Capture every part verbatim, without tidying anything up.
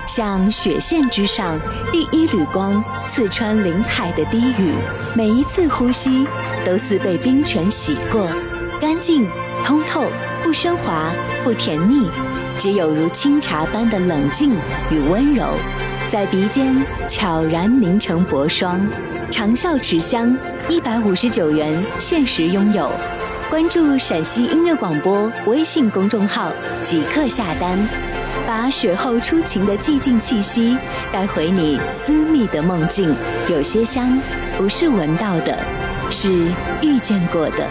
像雪线之上第一缕光刺穿林海的低语，每一次呼吸都似被冰泉洗过，干净通透，不喧哗不甜腻，只有如清茶般的冷静与温柔，在鼻尖悄然凝成薄霜。长效持香一百五十九元限时拥有，关注陕西音乐广播微信公众号即刻下单，把雪后初晴的寂静气息带回你私密的梦境。有些香不是闻到的，是遇见过的。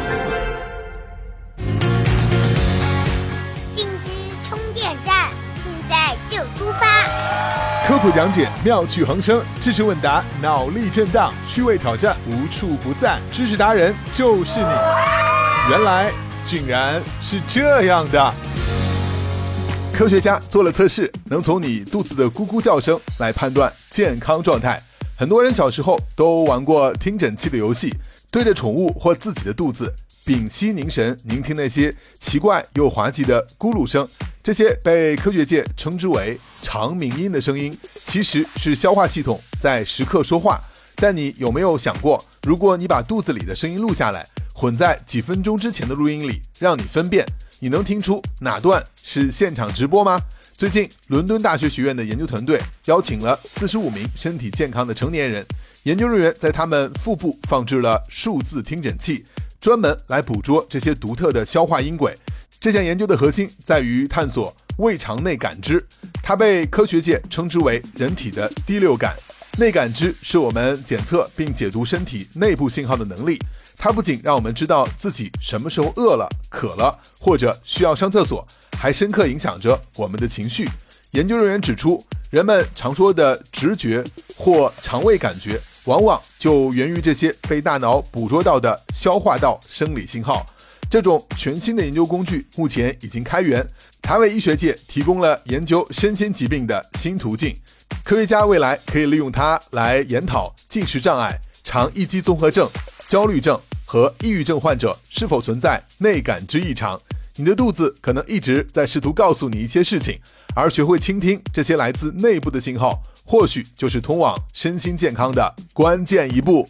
信之充电站，现在就出发。 科普讲解妙趣横生，知识问答脑力震荡，趣味挑战无处不在，知识达人就是你。原来竟然是这样的。科学家做了测试，能从你肚子的咕咕叫声来判断健康状态。很多人小时候都玩过听诊器的游戏，对着宠物或自己的肚子屏息凝神，聆听那些奇怪又滑稽的咕噜声。这些被科学界称之为长鸣音的声音，其实是消化系统在时刻说话。但你有没有想过，如果你把肚子里的声音录下来，混在几分钟之前的录音里，让你分辨，你能听出哪段是现场直播吗？最近，伦敦大学学院的研究团队邀请了四十五名身体健康的成年人，研究人员在他们腹部放置了数字听诊器，专门来捕捉这些独特的消化音轨。这项研究的核心在于探索胃肠内感知，它被科学界称之为人体的第六感。内感知是我们检测并解读身体内部信号的能力，它不仅让我们知道自己什么时候饿了、渴了或者需要上厕所，还深刻影响着我们的情绪。研究人员指出，人们常说的直觉或肠胃感觉，往往就源于这些被大脑捕捉到的消化道生理信号。这种全新的研究工具目前已经开源，它为医学界提供了研究身心疾病的新途径。科学家未来可以利用它来研讨进食障碍、肠易激综合症、焦虑症和抑郁症患者是否存在内感知异常。你的肚子可能一直在试图告诉你一些事情，而学会倾听这些来自内部的信号，或许就是通往身心健康的关键一步。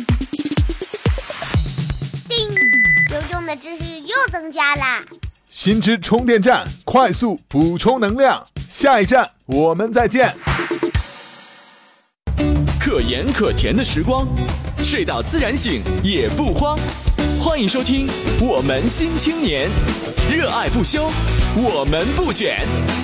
叮，有用的知识又增加啦！ 新知充电站，快速补充能量。下一站我们再见。 可盐可甜的时光，睡到自然醒也不慌。欢迎收听《我们新青年》，热爱不休，我们不卷。